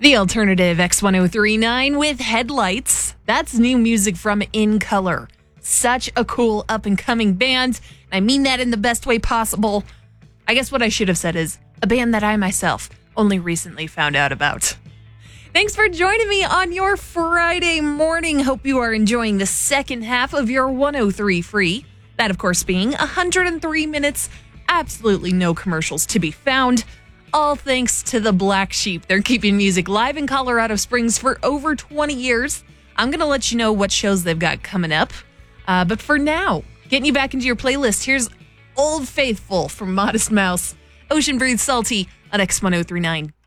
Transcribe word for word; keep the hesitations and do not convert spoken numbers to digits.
The alternative X ten thirty-nine with Headlights. That's new music from In Color. Such a cool up-and-coming band. I mean that in the best way possible. I guess what I should have said is a band that I myself only recently found out about. Thanks for joining me on your Friday morning. Hope you are enjoying the second half of your one oh three Free. That, of course, being one hundred three minutes, absolutely no commercials to be found. All thanks to the Black Sheep. They're keeping music live in Colorado Springs for over twenty years. I'm going to let you know what shows they've got coming up. Uh, but for now, getting you back into your playlist, here's Old Faithful from Modest Mouse. Ocean Breathes Salty on X ten thirty-nine.